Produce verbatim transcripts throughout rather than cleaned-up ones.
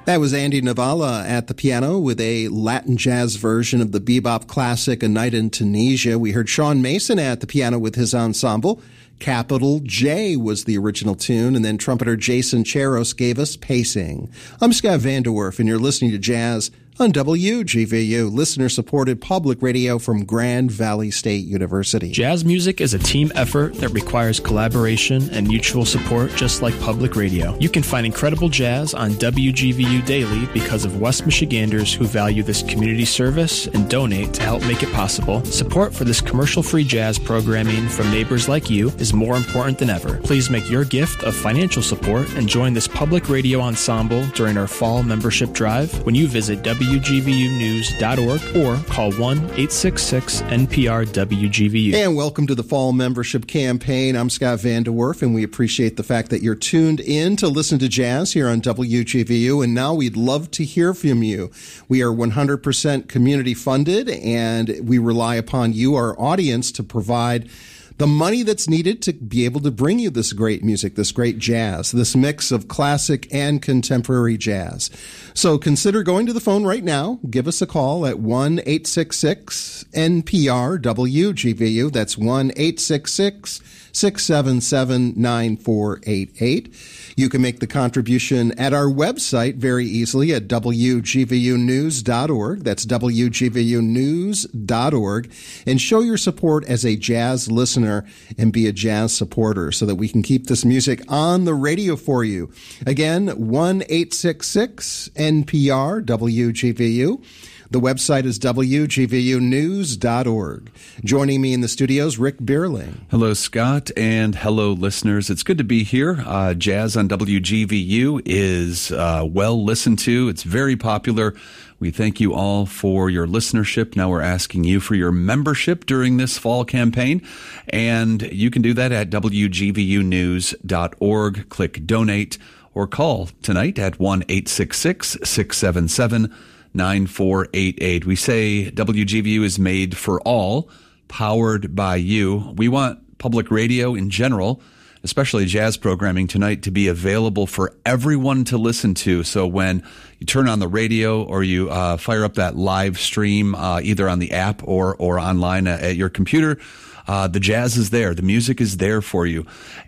That was Andy Navala at the piano with a Latin jazz version of the bebop classic A Night in Tunisia. We heard Sean Mason at the piano with his ensemble. Capital J was the original tune, and then trumpeter Jason Cheros gave us Pacing. I'm Scott Vanderwerf, and you're listening to Jazz on W G V U, listener-supported public radio from Grand Valley State University. Jazz music is a team effort that requires collaboration and mutual support, just like public radio. You can find incredible jazz on W G V U Daily because of West Michiganders who value this community service and donate to help make it possible. Support for this commercial-free jazz programming from neighbors like you is more important than ever. Please make your gift of financial support and join this public radio ensemble during our fall membership drive when you visit W G V U news dot org or call one eight six six N P R W G V U. And welcome to the Fall Membership Campaign. I'm Scott Vanderwerf, and we appreciate the fact that you're tuned in to listen to jazz here on W G V U. And now we'd love to hear from you. We are one hundred percent community funded, and we rely upon you, our audience, to provide the money that's needed to be able to bring you this great music, this great jazz, this mix of classic and contemporary jazz. So consider going to the phone right now. Give us a call at one eight six six N P R W G V U. That's one eight six six six seven seven nine four eight eight. You can make the contribution at our website very easily at W G V U news dot org. That's W G V U news dot org. And show your support as a jazz listener and be a jazz supporter so that we can keep this music on the radio for you. Again, one eight six six N P R W G V U. The website is W G V U news dot org. Joining me in the studios, Rick Bierling. Hello, Scott, and hello, listeners. It's good to be here. Uh, jazz on W G V U is uh, well listened to. It's very popular. We thank you all for your listenership. Now we're asking you for your membership during this fall campaign, and you can do that at W G V U news dot org. Click Donate or call tonight at one eight six six six seven seven nine four eight eight. We say W G V U is made for all, powered by you. We want public radio in general, especially jazz programming tonight, to be available for everyone to listen to. So when you turn on the radio or you uh, fire up that live stream, uh, either on the app or, or online at your computer, Uh, the jazz is there. The music is there for you.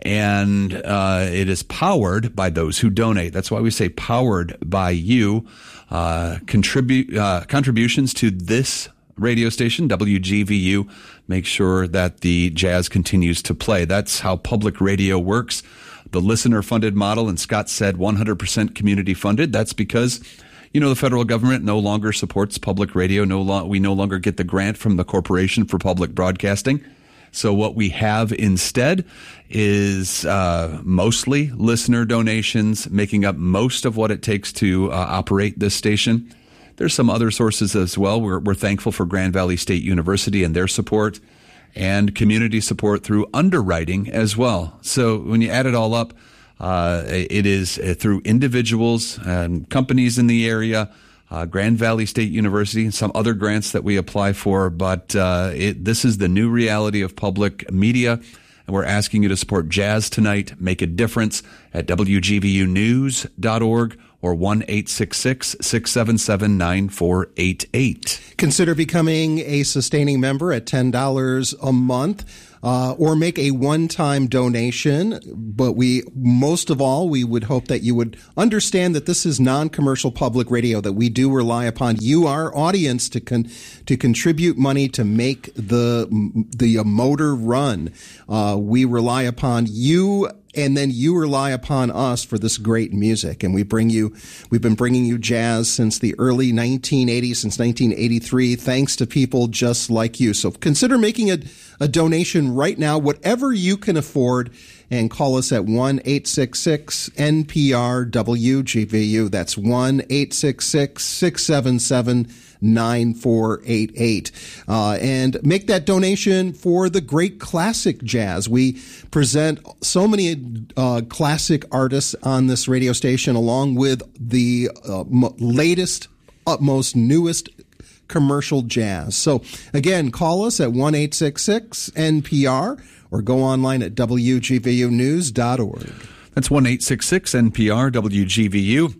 And uh, it is powered by those who donate. That's why we say powered by you. Uh, contribute uh, contributions to this radio station, W G V U, make sure that the jazz continues to play. That's how public radio works. The listener-funded model, and Scott said one hundred percent community-funded. That's because, you know, the federal government no longer supports public radio. No, lo- we no longer get the grant from the Corporation for Public Broadcasting. So what we have instead is uh, mostly listener donations, making up most of what it takes to uh, operate this station. There's some other sources as well. We're, we're thankful for Grand Valley State University and their support, and community support through underwriting as well. So when you add it all up, uh, it is through individuals and companies in the area, Uh, Grand Valley State University, and some other grants that we apply for. But uh, it, this is the new reality of public media, and we're asking you to support jazz tonight. Make a difference at W G V U news dot org or one eight six six six seven seven nine four eight eight. Consider becoming a sustaining member at ten dollars a month. Uh, or make a one-time donation. But we, most of all, we would hope that you would understand that this is non-commercial public radio, that we do rely upon you, our audience, to con- to contribute money to make the, the uh, motor run. Uh, we rely upon you, and then you rely upon us for this great music. And we bring you, we've been bringing you jazz since the early nineteen eighties, since nineteen eighty-three, thanks to people just like you. So consider making a, a donation right now, whatever you can afford, and call us at one eight six six N P R W G V U. That's one eight six six six seven seven nine four eight eight. Uh, and make that donation for the great classic jazz. We present so many uh, classic artists on this radio station, along with the uh, m- latest, utmost, newest commercial jazz. So again, call us at one eight six six N P R or go online at W G V U news dot org. That's one eight six six N P R W G V U.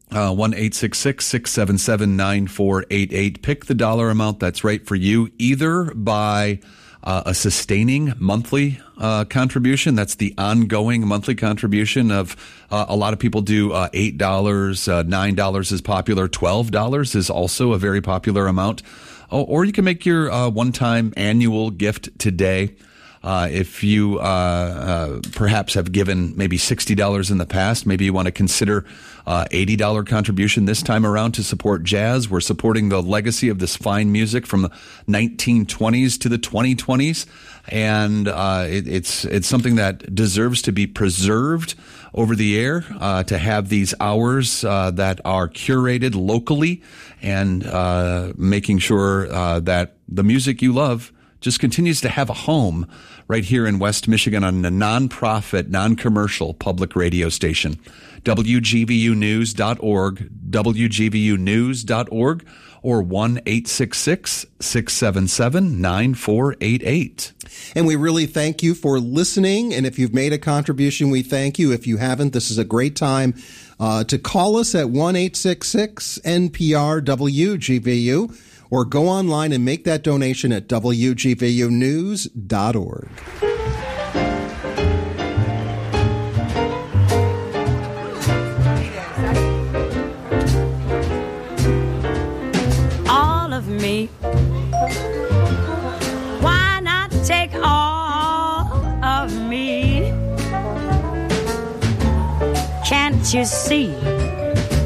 Uh, one eight six six, six seven seven, nine four eight eight. Pick the dollar amount that's right for you, either by uh, a sustaining monthly uh, contribution. That's the ongoing monthly contribution of uh, a lot of people do uh, eight dollars, uh, nine dollars is popular, twelve dollars is also a very popular amount. Or, or you can make your uh, one-time annual gift today. Uh, if you uh, uh, perhaps have given maybe sixty dollars in the past, maybe you want to consider uh, eighty dollars contribution this time around to support jazz. We're supporting the legacy of this fine music from the nineteen twenties to the twenty twenties, and uh, it, it's it's something that deserves to be preserved over the air, uh, to have these hours uh, that are curated locally and uh, making sure uh, that the music you love just continues to have a home right here in West Michigan on a nonprofit, non-commercial public radio station. W G V U news dot org, W G V U news dot org, or one eight six six, six seven seven, nine four eight eight. And we really thank you for listening. And if you've made a contribution, we thank you. If you haven't, this is a great time uh, to call us at one eight six six N P R W G V U. Or go online and make that donation at W G V U news dot org. All of me. Why not take all of me? Can't you see?